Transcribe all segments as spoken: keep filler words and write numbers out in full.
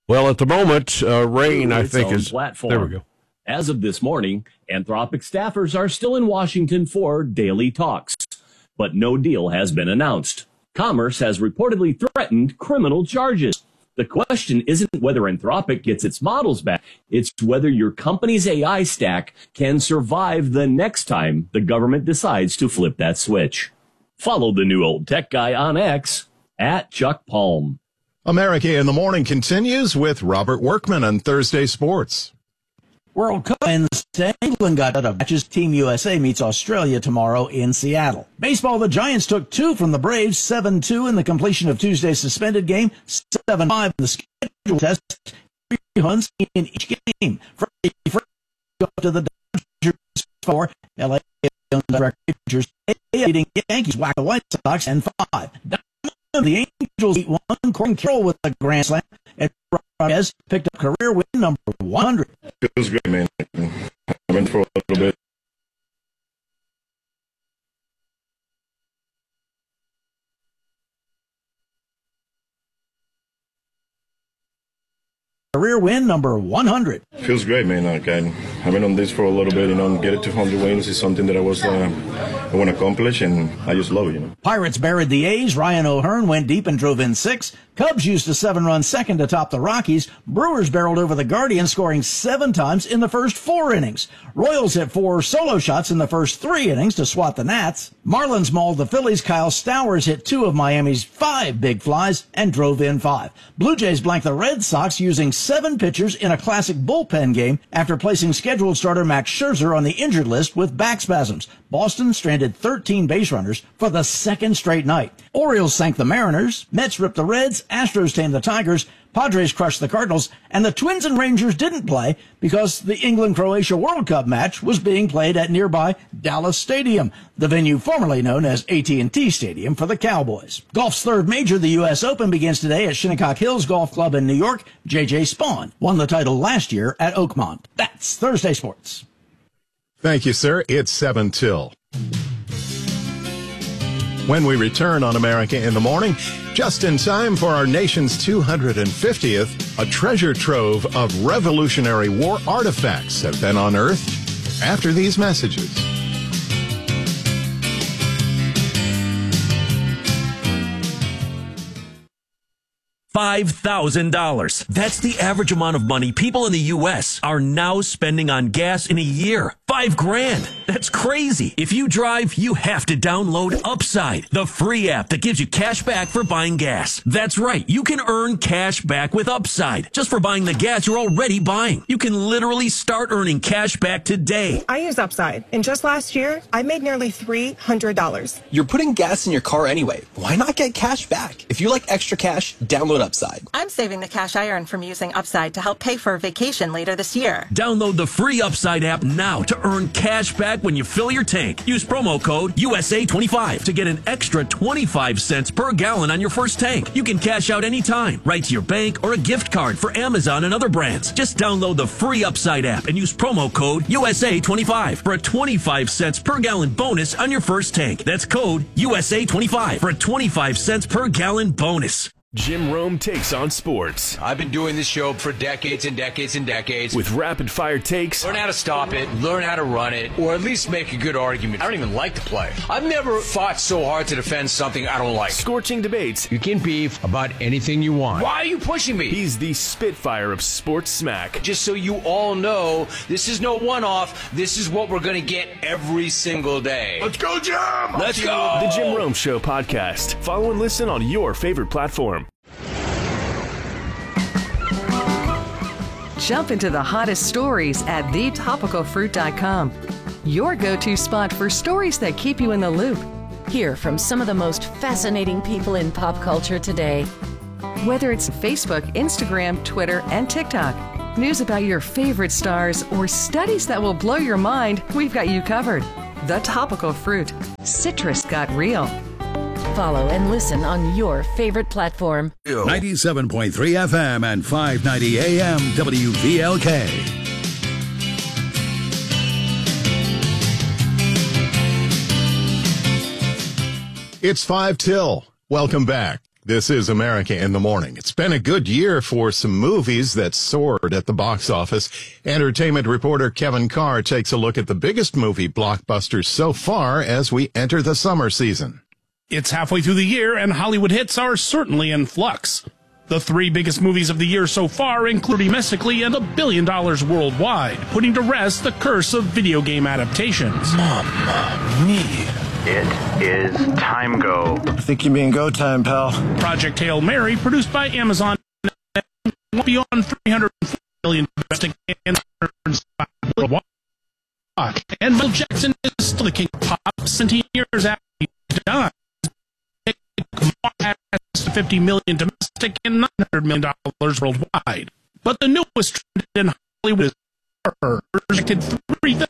Well, at the moment, uh, rain, I its think, own is... platform. There we go. As of this morning, Anthropic staffers are still in Washington for daily talks, but no deal has been announced. Commerce has reportedly threatened criminal charges. The question isn't whether Anthropic gets its models back. It's whether your company's A I stack can survive the next time the government decides to flip that switch. Follow the new old tech guy on X at Chuck Palm. America in the Morning continues with Robert Workman on Thursday Sports. World Cup Wednesday, England got out of matches. Team U S A meets Australia tomorrow in Seattle. Baseball, the Giants took two from the Braves, seven two in the completion of Tuesday's suspended game, seven five in the scheduled test, three runs in each game. Freddie Freeman go to the Dodgers for L A Rangers, leading Yankees whack the White Sox and five. The Angels beat one. Corbin Carroll with a grand slam. And Rodriguez picked up career win number one hundred. Feels great, man. I went for a little bit. Career win number one hundred. Feels great, man. Like I, I've been on this for a little bit, you know, get it to one hundred wins is something that I was, uh, I want to accomplish, and I just love it, you know. Pirates buried the A's. Ryan O'Hearn went deep and drove in six. Cubs used a seven-run second to top the Rockies. Brewers barreled over the Guardians, scoring seven times in the first four innings. Royals hit four solo shots in the first three innings to swat the Nats. Marlins mauled the Phillies. Kyle Stowers hit two of Miami's five big flies and drove in five. Blue Jays blanked the Red Sox using seven pitchers in a classic bullpen game after placing scheduled starter Max Scherzer on the injured list with back spasms. Boston stranded thirteen base runners for the second straight night. Orioles sank the Mariners. Mets ripped the Reds. Astros tamed the Tigers. Padres crushed the Cardinals. And the Twins and Rangers didn't play because the England-Croatia World Cup match was being played at nearby Dallas Stadium, the venue formerly known as A T and T Stadium for the Cowboys. Golf's third major, the U S Open, begins today at Shinnecock Hills Golf Club in New York. J J Spawn won the title last year at Oakmont. That's Thursday Sports. Thank you, sir. It's seven till. When we return on America in the Morning, just in time for our nation's two hundred fiftieth, a treasure trove of Revolutionary War artifacts have been unearthed after these messages. five thousand dollars. That's the average amount of money people in the U S are now spending on gas in a year. Five grand. That's crazy. If you drive, you have to download Upside, the free app that gives you cash back for buying gas. That's right. You can earn cash back with Upside just for buying the gas you're already buying. You can literally start earning cash back today. I use Upside, and just last year, I made nearly three hundred dollars. You're putting gas in your car anyway. Why not get cash back? If you like extra cash, download Upside. I'm saving the cash I earn from using Upside to help pay for a vacation later this year. Download the free Upside app now to earn cash back when you fill your tank. Use promo code U S A twenty-five to get an extra twenty-five cents per gallon on your first tank. You can cash out anytime, right to your bank or a gift card for Amazon and other brands. Just download the free Upside app and use promo code U S A twenty-five for a twenty-five cents per gallon bonus on your first tank. That's code U S A twenty-five for a twenty-five cents per gallon bonus. Jim Rome takes on sports. I've been doing this show for decades and decades and decades. With rapid-fire takes. Learn how to stop it, learn how to run it, or at least make a good argument. I don't even like to play. I've never fought so hard to defend something I don't like. Scorching debates. You can beef about anything you want. Why are you pushing me? He's the Spitfire of sports smack. Just so you all know, this is no one-off. This is what we're going to get every single day. Let's go, Jim! Let's go! The Jim Rome Show podcast. Follow and listen on your favorite platform. Jump into the hottest stories at the topical fruit dot com. Your go-to spot for stories that keep you in the loop. Hear from some of the most fascinating people in pop culture today. Whether it's Facebook, Instagram, Twitter, and TikTok, news about your favorite stars, or studies that will blow your mind, we've got you covered. The Topical Fruit. Citrus got real. Follow and listen on your favorite platform. ninety-seven point three F M and five ninety A M W V L K. It's five till. Welcome back. This is America in the Morning. It's been a good year for some movies that soared at the box office. Entertainment reporter Kevin Carr takes a look at the biggest movie blockbusters so far as we enter the summer season. It's halfway through the year, and Hollywood hits are certainly in flux. The three biggest movies of the year so far include domestically and a billion dollars worldwide, putting to rest the curse of video game adaptations. Mamma mia. It is time go. I think you mean go time, pal. Project Hail Mary, produced by Amazon, beyond three hundred forty million domestic and worldwide. And Michael Jackson is still the king of pop, seventeen years after he died. fifty million domestic and nine hundred million dollars worldwide. But the newest trend in Hollywood is horror. Projected three films.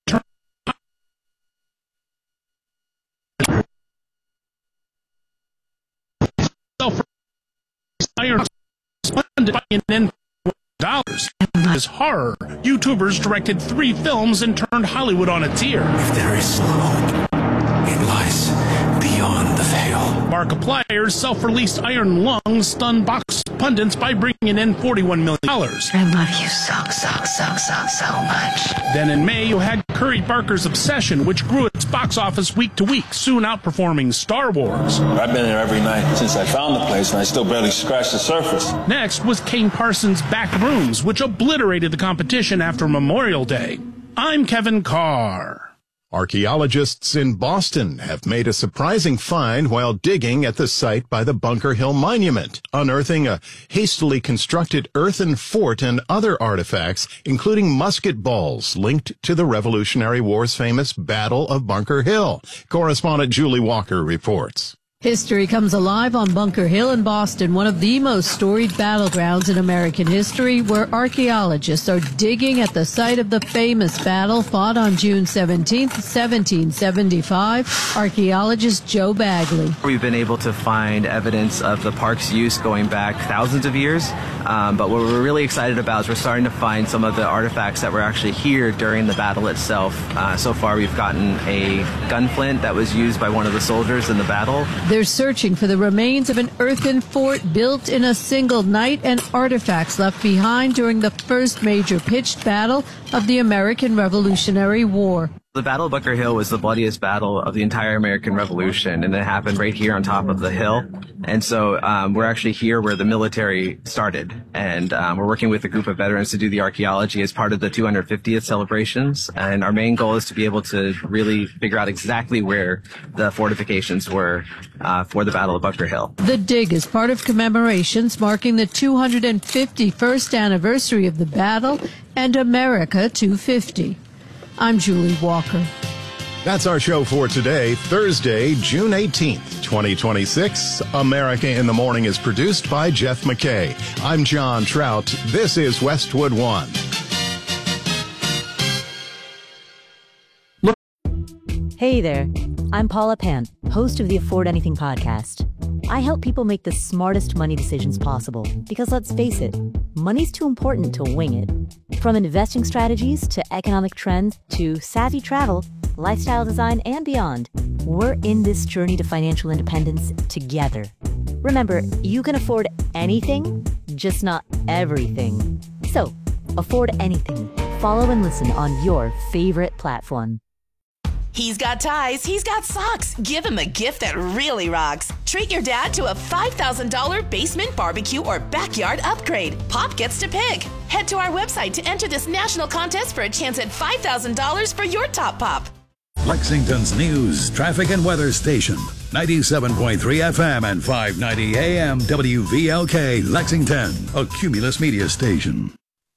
Iron funded by an dollars. As horror, YouTubers directed three films and turned Hollywood on its ear. If there is hope, it lies beyond the veil. Markiplier's self-released Iron Lungs stunned box pundits by bringing in forty-one million dollars. I love you so, so, so, so, so much. Then in May, you had Curry Barker's Obsession, which grew its box office week to week, soon outperforming Star Wars. I've been there every night since I found the place, and I still barely scratched the surface. Next was Kane Parsons' Back Rooms, which obliterated the competition after Memorial Day. I'm Kevin Carr. Archaeologists in Boston have made a surprising find while digging at the site by the Bunker Hill Monument, unearthing a hastily constructed earthen fort and other artifacts, including musket balls linked to the Revolutionary War's famous Battle of Bunker Hill. Correspondent Julie Walker reports. History comes alive on Bunker Hill in Boston, one of the most storied battlegrounds in American history, where archaeologists are digging at the site of the famous battle fought on June seventeenth, seventeen seventy-five. Archaeologist Joe Bagley. We've been able to find evidence of the park's use going back thousands of years, um, but what we're really excited about is we're starting to find some of the artifacts that were actually here during the battle itself. Uh, so far, we've gotten a gunflint that was used by one of the soldiers in the battle. They're searching for the remains of an earthen fort built in a single night and artifacts left behind during the first major pitched battle of the American Revolutionary War. The Battle of Bunker Hill was the bloodiest battle of the entire American Revolution, and it happened right here on top of the hill. And so um, we're actually here where the military started, and um, we're working with a group of veterans to do the archaeology as part of the two hundred fiftieth celebrations. And our main goal is to be able to really figure out exactly where the fortifications were uh, for the Battle of Bunker Hill. The dig is part of commemorations marking the two hundred fifty-first anniversary of the battle and America two fifty. I'm Julie Walker. That's our show for today, Thursday, June eighteenth, twenty twenty-six. America in the Morning is produced by Jeff McKay. I'm John Trout. This is Westwood One. Hey there. I'm Paula Pant, host of the Afford Anything podcast. I help people make the smartest money decisions possible because, let's face it, money's too important to wing it. From investing strategies to economic trends to savvy travel, lifestyle design, and beyond, we're in this journey to financial independence together. Remember, you can afford anything, just not everything. So, afford anything. Follow and listen on your favorite platform. He's got ties, he's got socks. Give him a gift that really rocks. Treat your dad to a five thousand dollars basement barbecue or backyard upgrade. Pop gets to pick. Head to our website to enter this national contest for a chance at five thousand dollars for your top pop. Lexington's news, traffic, and weather station. ninety-seven point three F M and five ninety A M W V L K Lexington, a Cumulus media station.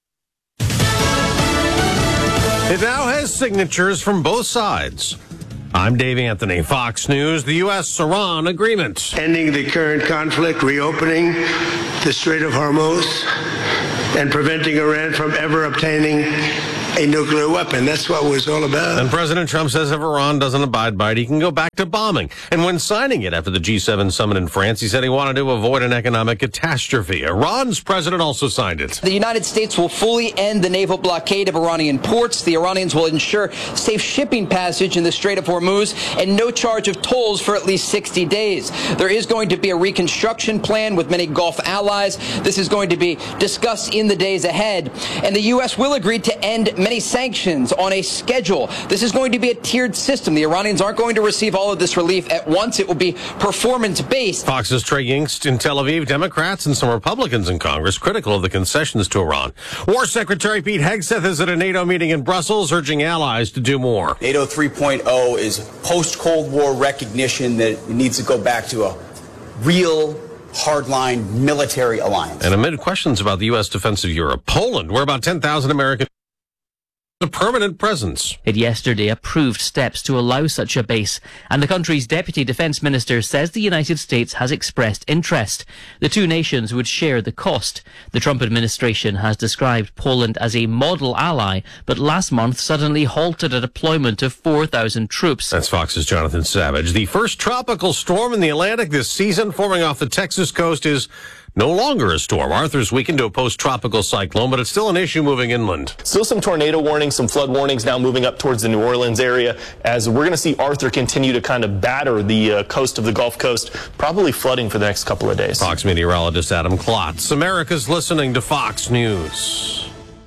It now has signatures from both sides. I'm Dave Anthony, Fox News, the U S Iran agreement. Ending the current conflict, reopening the Strait of Hormuz, and preventing Iran from ever obtaining a nuclear weapon. That's what it was all about. And President Trump says if Iran doesn't abide by it, he can go back to bombing. And when signing it after the G seven summit in France, he said he wanted to avoid an economic catastrophe. Iran's president also signed it. The United States will fully end the naval blockade of Iranian ports. The Iranians will ensure safe shipping passage in the Strait of Hormuz and no charge of tolls for at least sixty days. There is going to be a reconstruction plan with many Gulf allies. This is going to be discussed in the days ahead. And the U S will agree to end many sanctions on a schedule. This is going to be a tiered system. The Iranians aren't going to receive all of this relief at once. It will be performance-based. Fox's Trey Yingst in Tel Aviv. Democrats and some Republicans in Congress critical of the concessions to Iran. War Secretary Pete Hegseth is at a NATO meeting in Brussels, urging allies to do more. NATO three point oh is post-Cold War recognition that it needs to go back to a real hardline military alliance. And amid questions about the U S defense of Europe, Poland, where about ten thousand Americans a permanent presence. It yesterday approved steps to allow such a base, and the country's deputy defense minister says the United States has expressed interest. The two nations would share the cost. The Trump administration has described Poland as a model ally, but last month suddenly halted a deployment of four thousand troops. That's Fox's Jonathan Savage. The first tropical storm in the Atlantic this season, forming off the Texas coast, is no longer a storm. Arthur's weakened to a post-tropical cyclone, but it's still an issue moving inland. Still some tornado warnings, some flood warnings now moving up towards the New Orleans area, as we're going to see Arthur continue to kind of batter the uh, coast of the Gulf Coast, probably flooding for the next couple of days. Fox meteorologist Adam Klotz. America's listening to Fox News.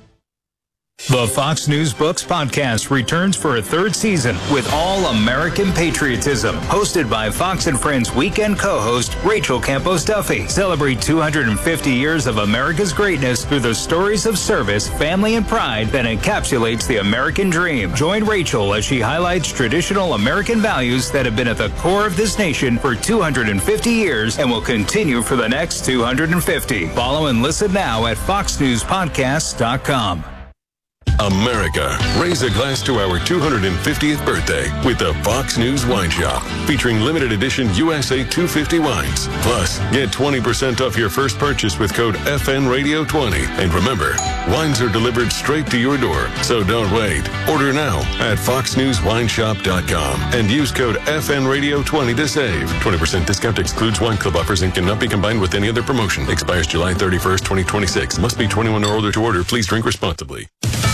The Fox News Books podcast returns for a third season with all American patriotism. Hosted by Fox and Friends weekend co-host Rachel Campos Duffy. Celebrate two hundred fifty years of America's greatness through the stories of service, family, and pride that encapsulates the American dream. Join Rachel as she highlights traditional American values that have been at the core of this nation for two hundred fifty years and will continue for the next two hundred fifty. Follow and listen now at fox news podcast dot com. America, raise a glass to our two hundred fiftieth birthday with the Fox News Wine Shop, featuring limited edition U S A two fifty wines. Plus, get twenty percent off your first purchase with code F N Radio twenty. And remember, wines are delivered straight to your door, so don't wait. Order now at fox news wine shop dot com and use code F N Radio twenty to save. twenty percent discount excludes wine club offers and cannot be combined with any other promotion. Expires July thirty-first, twenty twenty-six. Must be twenty-one or older to order. Please drink responsibly.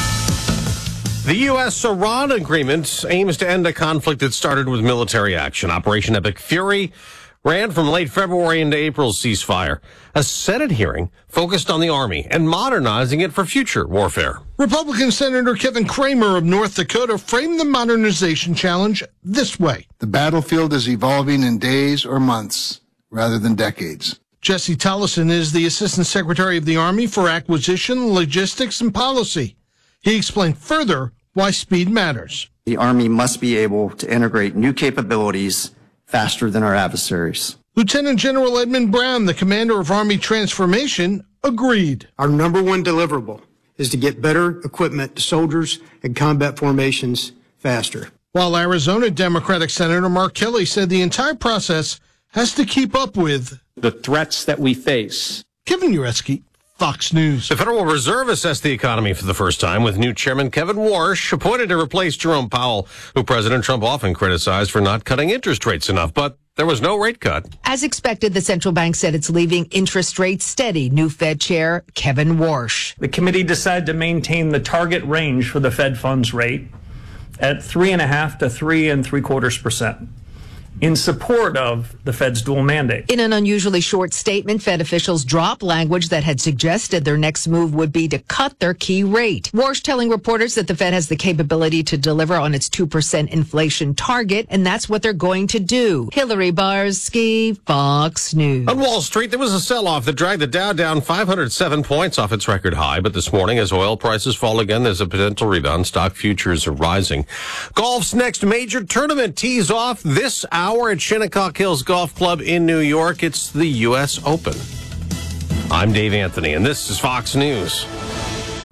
The U S Iran agreement aims to end a conflict that started with military action. Operation Epic Fury ran from late February into April's ceasefire. A Senate hearing focused on the Army and modernizing it for future warfare. Republican Senator Kevin Cramer of North Dakota framed the modernization challenge this way. The battlefield is evolving in days or months rather than decades. Jesse Tollison is the Assistant Secretary of the Army for Acquisition, Logistics, and Policy. He explained further why speed matters. The Army must be able to integrate new capabilities faster than our adversaries. Lieutenant General Edmund Brown, the commander of Army Transformation, agreed. Our number one deliverable is to get better equipment to soldiers and combat formations faster. While Arizona Democratic Senator Mark Kelly said the entire process has to keep up with the threats that we face. Kevin Uretsky, Fox News. The Federal Reserve assessed the economy for the first time with new chairman Kevin Warsh appointed to replace Jerome Powell, who President Trump often criticized for not cutting interest rates enough. But there was no rate cut. As expected, the central bank said it's leaving interest rates steady. New Fed Chair Kevin Warsh. The committee decided to maintain the target range for the Fed funds rate at three and a half to three and three quarters percent. In support of the Fed's dual mandate. In an unusually short statement, Fed officials dropped language that had suggested their next move would be to cut their key rate. Warsh telling reporters that the Fed has the capability to deliver on its two percent inflation target, and that's what they're going to do. Hillary Barsky, Fox News. On Wall Street, there was a sell-off that dragged the Dow down five hundred seven points off its record high, but this morning, as oil prices fall again, there's a potential rebound. Stock futures are rising. Golf's next major tournament tees off this hour at Shinnecock Hills Golf Club in New York. It's the U S Open. I'm Dave Anthony, and this is Fox News.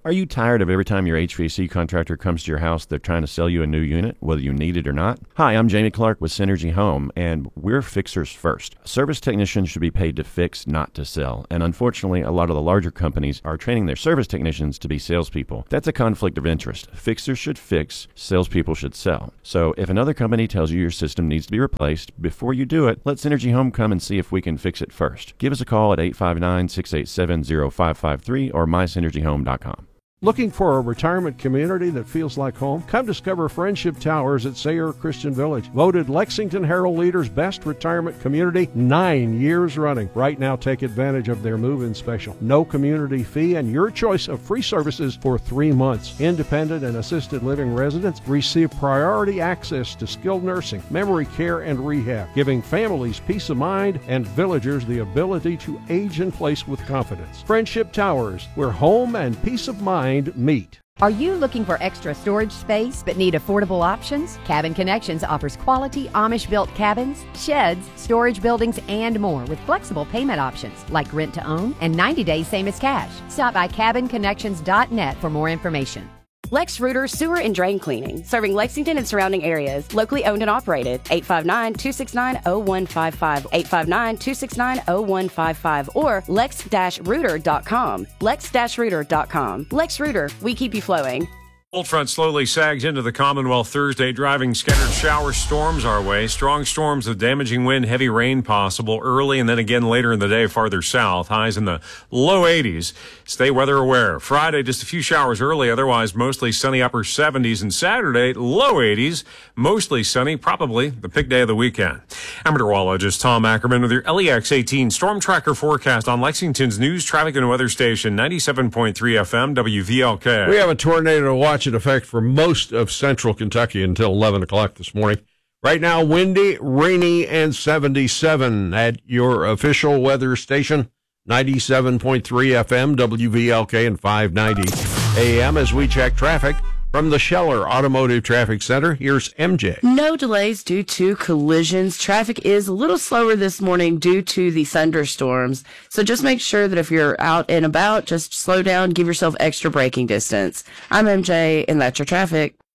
Are you tired of every time your H V A C contractor comes to your house, they're trying to sell you a new unit, whether you need it or not? Hi, I'm Jamie Clark with Synergy Home, and we're fixers first. Service technicians should be paid to fix, not to sell. And unfortunately, a lot of the larger companies are training their service technicians to be salespeople. That's a conflict of interest. Fixers should fix, salespeople should sell. So if another company tells you your system needs to be replaced, before you do it, let Synergy Home come and see if we can fix it first. Give us a call at eight five nine, six eight seven, zero five five three or my synergy home dot com. Looking for a retirement community that feels like home? Come discover Friendship Towers at Sayre Christian Village. Voted Lexington Herald Leader's best retirement community nine years running. Right now, take advantage of their move-in special. No community fee and your choice of free services for three months. Independent and assisted living residents receive priority access to skilled nursing, memory care, and rehab, giving families peace of mind and villagers the ability to age in place with confidence. Friendship Towers, where home and peace of mind meet. Are you looking for extra storage space but need affordable options? Cabin Connections offers quality Amish-built cabins, sheds, storage buildings, and more with flexible payment options like rent to own and ninety days same as cash. Stop by cabin connections dot net for more information. Lex Reuter Sewer and Drain Cleaning, serving Lexington and surrounding areas, locally owned and operated. eight five nine, two six nine, zero one five five, eight five nine, two six nine, zero one five five, or lex dash reuter dot com. lex dash reuter dot com. Lex Reuter, we keep you flowing. Cold front slowly sags into the Commonwealth Thursday, driving scattered shower storms our way. Strong storms with damaging wind, heavy rain possible early and then again later in the day farther south. Highs in the low eighties. Stay weather aware. Friday, just a few showers early, otherwise mostly sunny upper seventies. And Saturday, low eighties, mostly sunny, probably the big day of the weekend. I'm meteorologist Tom Ackerman with your L E X eighteen Storm Tracker forecast on Lexington's news, traffic, and weather station, ninety-seven point three F M, W V L K. We have a tornado to watch in effect for most of central Kentucky until eleven o'clock this morning. Right now, windy, rainy, and seventy-seven at your official weather station, ninety-seven point three F M, W V L K, and five ninety A M as we check traffic. From the Scheller Automotive Traffic Center, here's M J. No delays due to collisions. Traffic is a little slower this morning due to the thunderstorms. So just make sure that if you're out and about, just slow down, give yourself extra braking distance. I'm M J, and that's your traffic.